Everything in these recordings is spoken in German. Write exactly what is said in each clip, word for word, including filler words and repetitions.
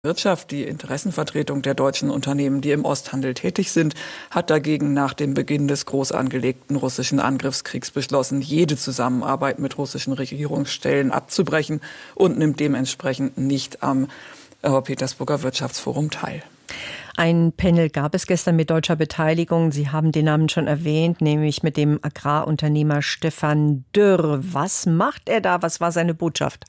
Wirtschaft, die Interessenvertretung der deutschen Unternehmen, die im Osthandel tätig sind, hat dagegen nach dem Beginn des groß angelegten russischen Angriffskriegs beschlossen, jede Zusammenarbeit mit russischen Regierungsstellen abzubrechen und nimmt dementsprechend nicht am äh, Petersburger Wirtschaftsforum teil. Ein Panel gab es gestern mit deutscher Beteiligung. Sie haben den Namen schon erwähnt, nämlich mit dem Agrarunternehmer Stefan Dürr. Was macht er da? Was war seine Botschaft?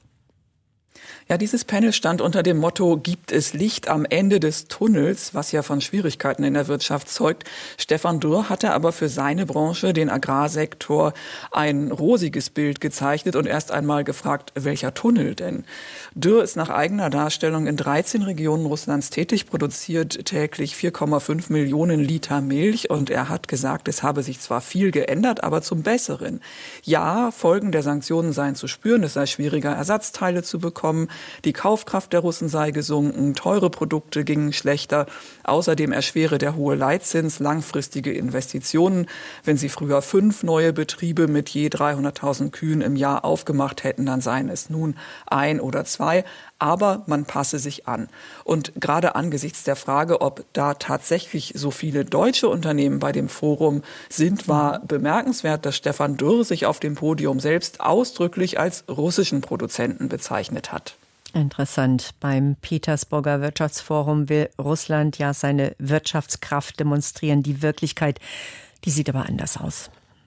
Ja, dieses Panel stand unter dem Motto, gibt es Licht am Ende des Tunnels, was ja von Schwierigkeiten in der Wirtschaft zeugt. Stefan Dürr hatte aber für seine Branche, den Agrarsektor, ein rosiges Bild gezeichnet und erst einmal gefragt, welcher Tunnel denn? Dürr ist nach eigener Darstellung in dreizehn Regionen Russlands tätig, produziert täglich vier Komma fünf Millionen Liter Milch und er hat gesagt, es habe sich zwar viel geändert, aber zum Besseren. Ja, Folgen der Sanktionen seien zu spüren, es sei schwieriger, Ersatzteile zu bekommen. Die Kaufkraft der Russen sei gesunken, teure Produkte gingen schlechter. Außerdem erschwere der hohe Leitzins langfristige Investitionen. Wenn sie früher fünf neue Betriebe mit je dreihunderttausend Kühen im Jahr aufgemacht hätten, dann seien es nun ein oder zwei. Aber man passe sich an. Und gerade angesichts der Frage, ob da tatsächlich so viele deutsche Unternehmen bei dem Forum sind, war bemerkenswert, dass Stefan Dürr sich auf dem Podium selbst ausdrücklich als russischen Produzenten bezeichnet hat. Interessant. Beim Petersburger Wirtschaftsforum will Russland ja seine Wirtschaftskraft demonstrieren. Die Wirklichkeit, die sieht aber anders aus.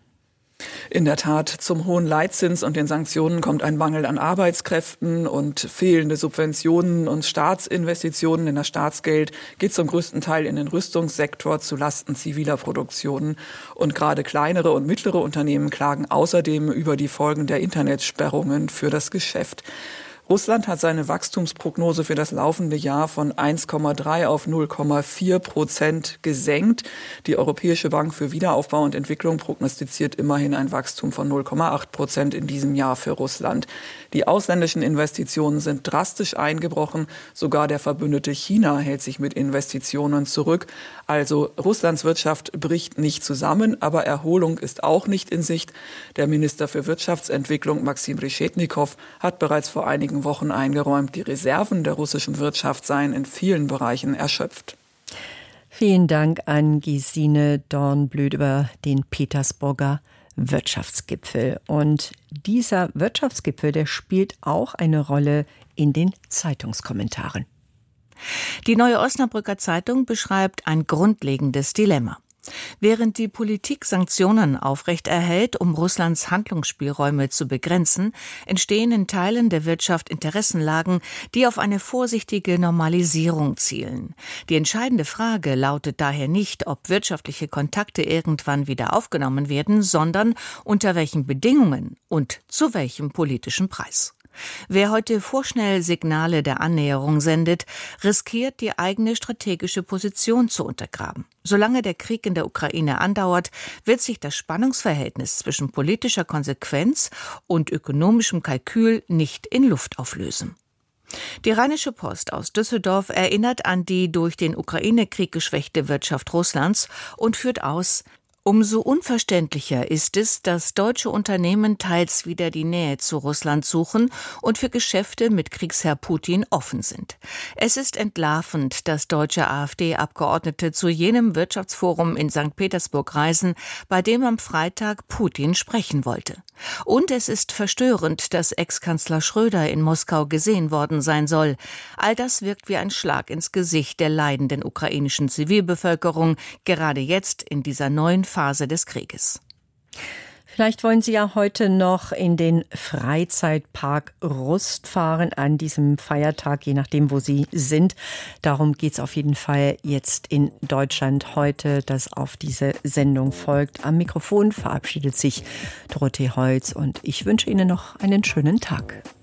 In der Tat, zum hohen Leitzins und den Sanktionen kommt ein Mangel an Arbeitskräften und fehlende Subventionen und Staatsinvestitionen, denn das Staatsgeld geht zum größten Teil in den Rüstungssektor zu Lasten ziviler Produktionen. Und gerade kleinere und mittlere Unternehmen klagen außerdem über die Folgen der Internetsperrungen für das Geschäft. Russland hat seine Wachstumsprognose für das laufende Jahr von eins Komma drei auf null Komma vier Prozent gesenkt. Die Europäische Bank für Wiederaufbau und Entwicklung prognostiziert immerhin ein Wachstum von null Komma acht Prozent in diesem Jahr für Russland. Die ausländischen Investitionen sind drastisch eingebrochen. Sogar der Verbündete China hält sich mit Investitionen zurück. Also Russlands Wirtschaft bricht nicht zusammen, aber Erholung ist auch nicht in Sicht. Der Minister für Wirtschaftsentwicklung Maxim Reshetnikow hat bereits vor einigen Wochen eingeräumt, die Reserven der russischen Wirtschaft seien in vielen Bereichen erschöpft. Vielen Dank an Gesine Dornblüt über den Petersburger Wirtschaftsgipfel. Und dieser Wirtschaftsgipfel, der spielt auch eine Rolle in den Zeitungskommentaren. Die Neue Osnabrücker Zeitung beschreibt ein grundlegendes Dilemma. Während die Politik Sanktionen aufrechterhält, um Russlands Handlungsspielräume zu begrenzen, entstehen in Teilen der Wirtschaft Interessenlagen, die auf eine vorsichtige Normalisierung zielen. Die entscheidende Frage lautet daher nicht, ob wirtschaftliche Kontakte irgendwann wieder aufgenommen werden, sondern unter welchen Bedingungen und zu welchem politischen Preis. Wer heute vorschnell Signale der Annäherung sendet, riskiert, die eigene strategische Position zu untergraben. Solange der Krieg in der Ukraine andauert, wird sich das Spannungsverhältnis zwischen politischer Konsequenz und ökonomischem Kalkül nicht in Luft auflösen. Die Rheinische Post aus Düsseldorf erinnert an die durch den Ukraine-Krieg geschwächte Wirtschaft Russlands und führt aus: Umso unverständlicher ist es, dass deutsche Unternehmen teils wieder die Nähe zu Russland suchen und für Geschäfte mit Kriegsherr Putin offen sind. Es ist entlarvend, dass deutsche AfD-Abgeordnete zu jenem Wirtschaftsforum in Sankt Petersburg reisen, bei dem am Freitag Putin sprechen wollte. Und es ist verstörend, dass Ex-Kanzler Schröder in Moskau gesehen worden sein soll. All das wirkt wie ein Schlag ins Gesicht der leidenden ukrainischen Zivilbevölkerung, gerade jetzt in dieser neuen Phase des Krieges. Vielleicht wollen Sie ja heute noch in den Freizeitpark Rust fahren an diesem Feiertag, je nachdem, wo Sie sind. Darum geht es auf jeden Fall jetzt in Deutschland heute, das auf diese Sendung folgt. Am Mikrofon verabschiedet sich Dorothee Holz und ich wünsche Ihnen noch einen schönen Tag.